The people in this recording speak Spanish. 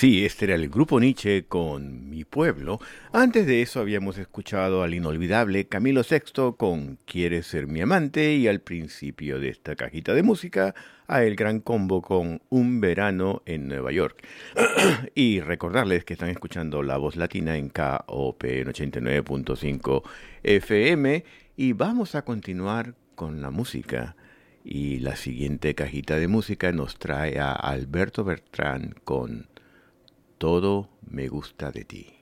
Sí, este era el grupo Nietzsche con Mi Pueblo. Antes de eso habíamos escuchado al inolvidable Camilo Sexto con ¿Quieres ser mi amante? Y al principio de esta cajita de música a El Gran Combo con Un verano en Nueva York. Y recordarles que están escuchando La Voz Latina en KOP en 89.5 FM y vamos a continuar con la música. Y la siguiente cajita de música nos trae a Alberto Bertrán con Todo me gusta de ti.